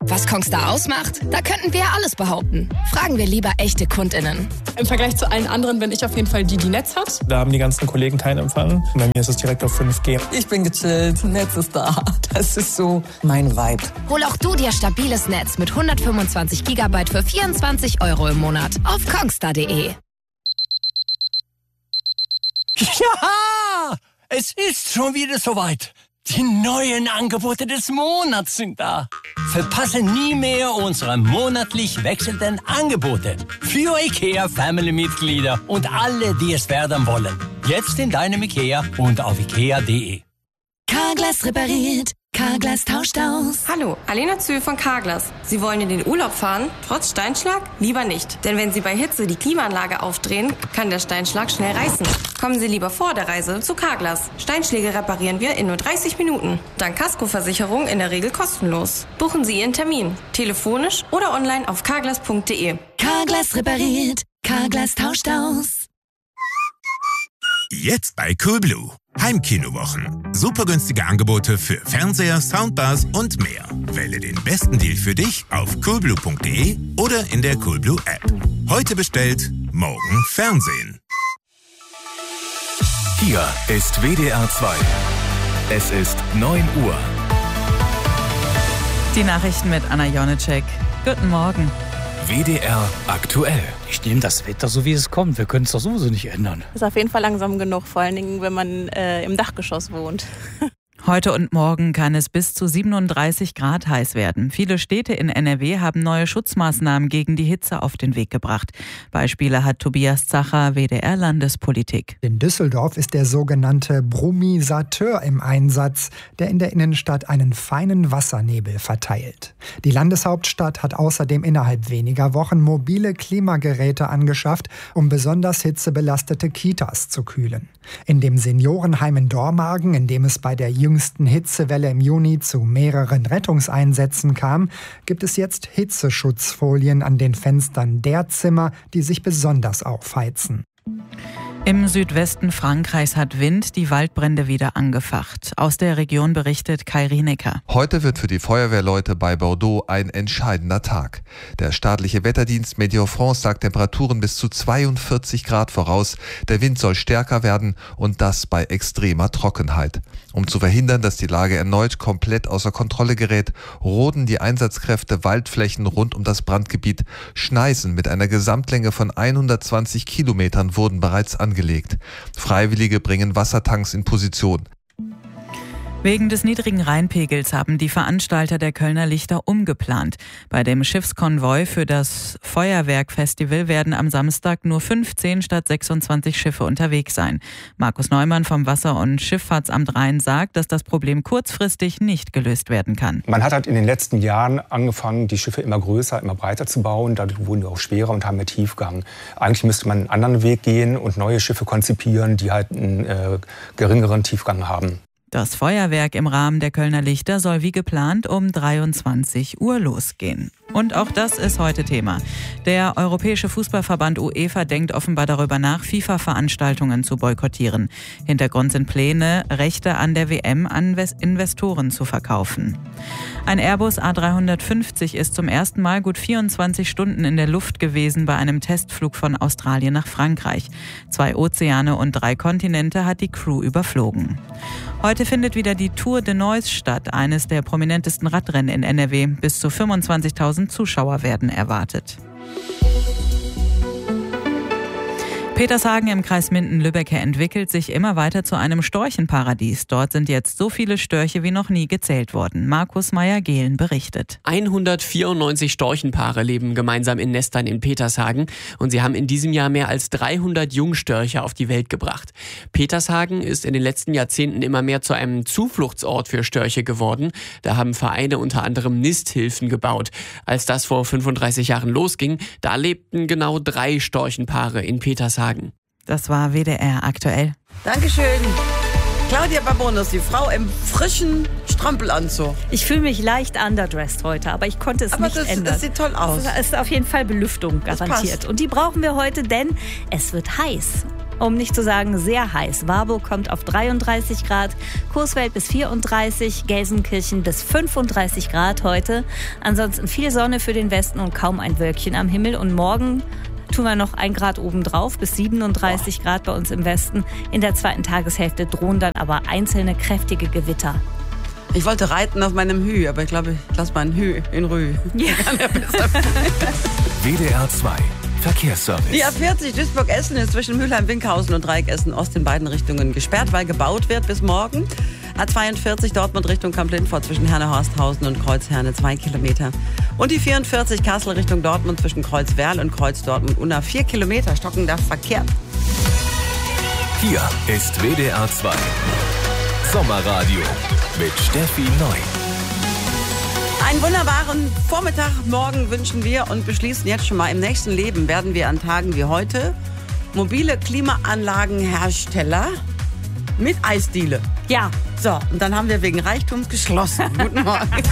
Was Kongstar ausmacht? Da könnten wir alles behaupten. Fragen wir lieber echte KundInnen. Im Vergleich zu allen anderen bin ich auf jeden Fall die Netz hat. Da haben die ganzen Kollegen keinen Empfang. Bei mir ist es direkt auf 5G. Ich bin gechillt, Netz ist da. Das ist so mein Vibe. Hol auch du dir stabiles Netz mit 125 GB für 24 € im Monat auf kongstar.de. Ja, es ist schon wieder soweit. Die neuen Angebote des Monats sind da. Verpasse nie mehr unsere monatlich wechselnden Angebote. Für IKEA-Family-Mitglieder und alle, die es werden wollen. Jetzt in deinem IKEA und auf ikea.de. Carglass repariert. Carglass tauscht aus. Hallo, Alena Zühl von Carglass. Sie wollen in den Urlaub fahren, trotz Steinschlag? Lieber nicht. Denn wenn Sie bei Hitze die Klimaanlage aufdrehen, kann der Steinschlag schnell reißen. Kommen Sie lieber vor der Reise zu Carglass. Steinschläge reparieren wir in nur 30 Minuten. Dank Kaskoversicherung in der Regel kostenlos. Buchen Sie Ihren Termin. Telefonisch oder online auf carglass.de. Carglass repariert. Carglass tauscht aus. Jetzt bei Coolblue. Heimkinowochen. Super günstige Angebote für Fernseher, Soundbars und mehr. Wähle den besten Deal für dich auf coolblue.de oder in der Coolblue App. Heute bestellt, morgen Fernsehen. Hier ist WDR 2. Es ist 9 Uhr. Die Nachrichten mit Anna Jonitschek. Guten Morgen. WDR aktuell. Ich nehme das Wetter so, wie es kommt. Wir können es doch sowieso nicht ändern. Ist auf jeden Fall langsam genug, vor allen Dingen, wenn man im Dachgeschoss wohnt. Heute und morgen kann es bis zu 37 Grad heiß werden. Viele Städte in NRW haben neue Schutzmaßnahmen gegen die Hitze auf den Weg gebracht. Beispiele hat Tobias Zacher, WDR Landespolitik. In Düsseldorf ist der sogenannte Brumisateur im Einsatz, der in der Innenstadt einen feinen Wassernebel verteilt. Die Landeshauptstadt hat außerdem innerhalb weniger Wochen mobile Klimageräte angeschafft, um besonders hitzebelastete Kitas zu kühlen. In dem Seniorenheim in Dormagen, in dem es bei der jüngsten Hitzewelle im Juni zu mehreren Rettungseinsätzen kam, gibt es jetzt Hitzeschutzfolien an den Fenstern der Zimmer, die sich besonders aufheizen. Im Südwesten Frankreichs hat Wind die Waldbrände wieder angefacht. Aus der Region berichtet Kai Rienecker. Heute wird für die Feuerwehrleute bei Bordeaux ein entscheidender Tag. Der staatliche Wetterdienst Météo France sagt Temperaturen bis zu 42 Grad voraus. Der Wind soll stärker werden und das bei extremer Trockenheit. Um zu verhindern, dass die Lage erneut komplett außer Kontrolle gerät, roden die Einsatzkräfte Waldflächen rund um das Brandgebiet. Schneisen mit einer Gesamtlänge von 120 Kilometern wurden bereits angelegt. Freiwillige bringen Wassertanks in Position. Wegen des niedrigen Rheinpegels haben die Veranstalter der Kölner Lichter umgeplant. Bei dem Schiffskonvoi für das Feuerwerkfestival werden am Samstag nur 15 statt 26 Schiffe unterwegs sein. Markus Neumann vom Wasser- und Schifffahrtsamt Rhein sagt, dass das Problem kurzfristig nicht gelöst werden kann. Man hat halt in den letzten Jahren angefangen, die Schiffe immer größer, immer breiter zu bauen. Dadurch wurden die auch schwerer und haben mehr Tiefgang. Eigentlich müsste man einen anderen Weg gehen und neue Schiffe konzipieren, die halt einen geringeren Tiefgang haben. Das Feuerwerk im Rahmen der Kölner Lichter soll wie geplant um 23 Uhr losgehen. Und auch das ist heute Thema. Der Europäische Fußballverband UEFA denkt offenbar darüber nach, FIFA-Veranstaltungen zu boykottieren. Hintergrund sind Pläne, Rechte an der WM an Investoren zu verkaufen. Ein Airbus A350 ist zum ersten Mal gut 24 Stunden in der Luft gewesen bei einem Testflug von Australien nach Frankreich. 2 Ozeane und 3 Kontinente hat die Crew überflogen. Heute findet wieder die Tour de Neuss statt, eines der prominentesten Radrennen in NRW. Bis zu 25.000 Zuschauer werden erwartet. Petershagen im Kreis Minden-Lübbecke entwickelt sich immer weiter zu einem Storchenparadies. Dort sind jetzt so viele Störche wie noch nie gezählt worden. Markus Meyer-Gehlen berichtet. 194 Storchenpaare leben gemeinsam in Nestern in Petershagen und sie haben in diesem Jahr mehr als 300 Jungstörche auf die Welt gebracht. Petershagen ist in den letzten Jahrzehnten immer mehr zu einem Zufluchtsort für Störche geworden. Da haben Vereine unter anderem Nisthilfen gebaut. Als das vor 35 Jahren losging, da lebten genau 3 Storchenpaare in Petershagen. Das war WDR aktuell. Dankeschön. Claudia Babonus, die Frau im frischen Strampelanzug. Ich fühle mich leicht underdressed heute, aber ich konnte es nicht ändern. Das sieht toll aus. Es ist auf jeden Fall Belüftung garantiert. Und die brauchen wir heute, denn es wird heiß. um nicht zu sagen sehr heiß. Warburg kommt auf 33 Grad, Coesfeld bis 34, Gelsenkirchen bis 35 Grad heute. Ansonsten viel Sonne für den Westen und kaum ein Wölkchen am Himmel. Und morgen tun wir noch 1 Grad obendrauf, bis 37 Grad bei uns im Westen. In der zweiten Tageshälfte drohen dann aber einzelne kräftige Gewitter. Ich wollte reiten auf meinem Hü, aber ich glaube, ich lasse meinen Hü in Rü. Ja. WDR 2 Verkehrsservice. Die A40 Duisburg-Essen ist zwischen Mülheim-Winkhausen und Dreieck Essen-Ost in beiden Richtungen gesperrt, weil gebaut wird bis morgen. A42 Dortmund Richtung Kamp-Lindfort zwischen Herne-Horsthausen und Kreuz-Herne 2 Kilometer. Und die 44 Kassel Richtung Dortmund zwischen Kreuz-Werl und Kreuz-Dortmund-Unna 4 Kilometer stockender Verkehr. Hier ist WDR 2 Sommerradio mit Steffi Neu. Einen wunderbaren Vormittag morgen wünschen wir und beschließen jetzt schon mal, im nächsten Leben werden wir an Tagen wie heute mobile Klimaanlagenhersteller mit Eisdiele. Ja. So, und dann haben wir wegen Reichtums geschlossen. Guten Morgen.